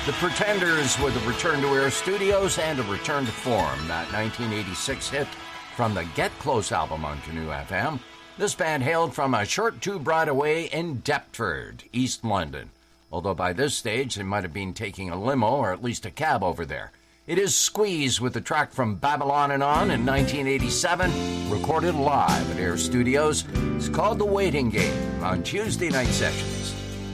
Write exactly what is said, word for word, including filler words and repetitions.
The Pretenders with a return to Air Studios and a return to form, that nineteen eighty-six hit from the Get Close album on Canoe F M. This band hailed from a short tube ride away in Deptford, East London, although by this stage they might have been taking a limo or at least a cab over there. It is Squeeze with the track from Babylon and On in nineteen eighty-seven, recorded live at Air Studios. It's called The Waiting Game on Tuesday Night Sessions.